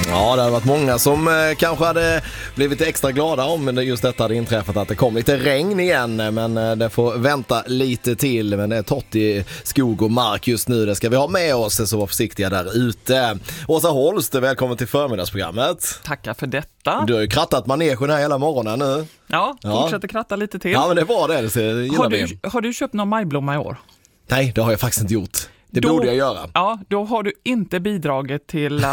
Ja, det hade varit många som kanske hade blivit extra glada om just detta hade inträffat, att det kom lite regn igen, men det får vänta lite till. Men det är torrt i skog och mark just nu, det ska vi ha med oss, så var försiktiga där ute. Åsa Holst, välkommen till förmiddagsprogrammet. Tackar för detta. Du har ju krattat manegen här hela morgonen nu. Ja, fortsätter kratta lite till. Ja, men det var det, så har du köpt någon majblomma i år? Nej, det har jag faktiskt inte gjort. Det borde jag göra. Ja, då har du inte bidragit till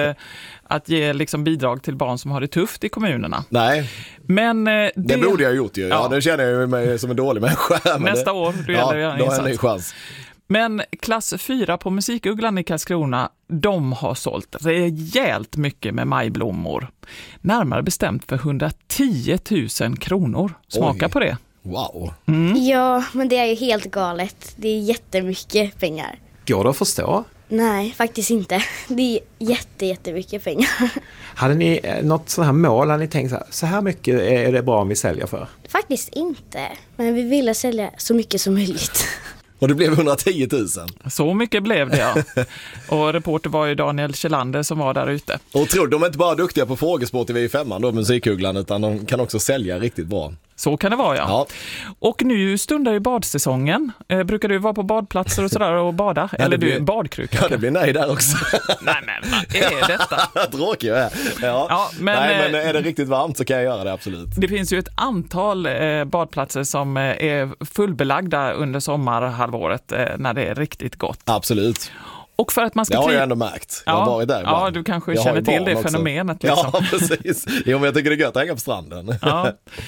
att ge liksom bidrag till barn som har det tufft i kommunerna. Nej, men det borde jag gjort ju. Ja, det känner jag mig som en dålig människa. Nästa år, då gäller det då har jag en ny chans. Men klass 4 på Musikugglan i Karlskrona, de har sålt rejält mycket med majblommor. Närmare bestämt för 110 000 kronor. Smaka på det. Wow. Ja, men det är ju helt galet. Det är jättemycket pengar. Går det att förstå? Nej, faktiskt inte. Det är jättemycket pengar. Hade ni något sådant här mål? Hade ni tänkt så här mycket är det bra om vi säljer för? Faktiskt inte. Men vi ville sälja så mycket som möjligt. Och det blev 110 000. Så mycket blev det, ja. Och reporter var ju Daniel Kjellander som var där ute. Och tror de är inte bara duktiga på frågesport i V5 då, Musikugglan, utan de kan också sälja riktigt bra. Så kan det vara, ja. Och nu stundar ju badsäsongen. Brukar du vara på badplatser och sådär och bada? Ja, eller du är en badkruka? Ja, det blir nej där också. Nej, men vad är detta? Tråkig jag är. Ja, men är det riktigt varmt så kan jag göra det, absolut. Det finns ju ett antal badplatser som är fullbelagda under sommarhalvåret när det är riktigt gott. Absolut. Och för att man ska det har jag ändå märkt. Jag har varit där ibland. Ja, du kanske känner till det fenomenet. Liksom. Ja, precis. Jo, men jag tycker det är gött att hänga på stranden. Ja.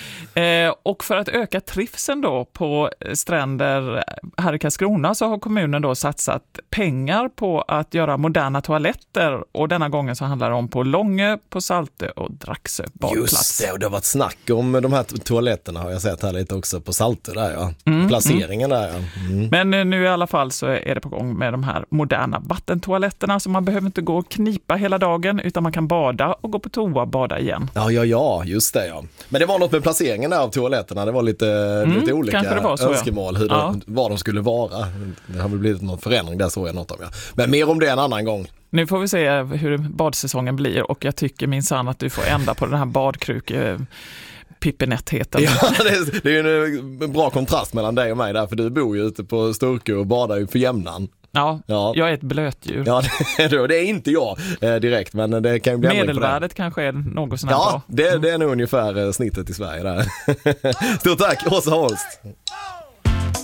Och för att öka trivseln då på stränder här i Karlskrona så har kommunen då satsat pengar på att göra moderna toaletter. Och denna gången så handlar det om på Långö, på Saltö och Draxö badplats. Just det, och det har varit snack om de här toaletterna har jag sett här lite också på Saltö där, ja. Placeringen där, ja. Men nu i alla fall så är det på gång med de här moderna vattentoaletterna, så man behöver inte gå och knipa hela dagen utan man kan bada och gå på toa och bada igen. Ja, just det, ja. Men det var något med placeringen där av toaletterna, det var lite olika önskemål var de skulle vara. Det har väl blivit någon förändring där, så är något om jag. Men mer om det en annan gång. Nu får vi se hur badsäsongen blir, och jag tycker minsann att du får ända på den här pippenettheten. Ja, det är ju en bra kontrast mellan dig och mig där, för du bor ju ute på Sturkö och badar ju för jämnan. Ja, jag är ett blötdjur. Ja, det är inte jag direkt, men det kan ju bli medelvärdet kanske är något sånt här bra. Ja, det är nog ungefär snittet i Sverige där. Stort tack, Åsa Holst.